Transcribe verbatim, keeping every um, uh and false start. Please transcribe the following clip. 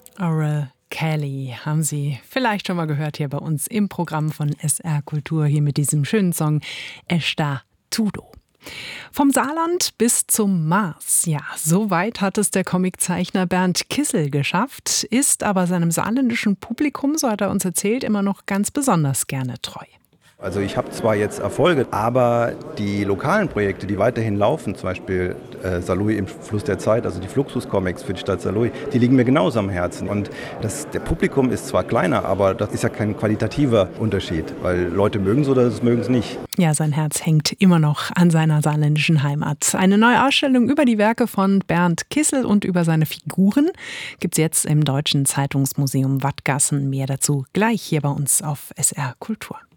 Oral Kelly haben Sie vielleicht schon mal gehört hier bei uns im Programm von S R Kultur, hier mit diesem schönen Song Esta Tudo. Vom Saarland bis zum Mars. Ja, so weit hat es der Comiczeichner Bernd Kissel geschafft, ist aber seinem saarländischen Publikum, so hat er uns erzählt, immer noch ganz besonders gerne treu. Also ich habe zwar jetzt Erfolge, aber die lokalen Projekte, die weiterhin laufen, zum Beispiel äh, Saarlouis im Fluss der Zeit, also die Fluxus-Comics für die Stadt Saarlouis, die liegen mir genauso am Herzen. Und das, der Publikum ist zwar kleiner, aber das ist ja kein qualitativer Unterschied, weil Leute mögen es oder mögen es nicht. Ja, sein Herz hängt immer noch an seiner saarländischen Heimat. Eine neue Ausstellung über die Werke von Bernd Kissel und über seine Figuren gibt es jetzt im Deutschen Zeitungsmuseum Wattgassen. Mehr dazu gleich hier bei uns auf S R Kultur.